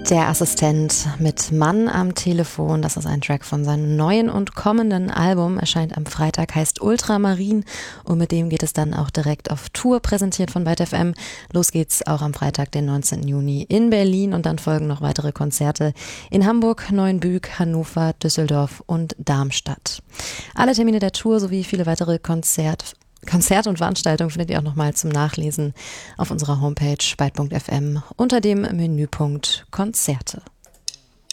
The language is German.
Der Assistent mit Mann am Telefon, das ist ein Track von seinem neuen und kommenden Album, erscheint am Freitag, heißt Ultramarin und mit dem geht es dann auch direkt auf Tour, präsentiert von Byte FM. Los geht's auch am Freitag, den 19. Juni in Berlin und dann folgen noch weitere Konzerte in Hamburg, Neuenbück, Hannover, Düsseldorf und Darmstadt. Alle Termine der Tour sowie viele weitere Konzerte und Veranstaltungen findet ihr auch nochmal zum Nachlesen auf unserer Homepage byte.fm unter dem Menüpunkt Konzerte.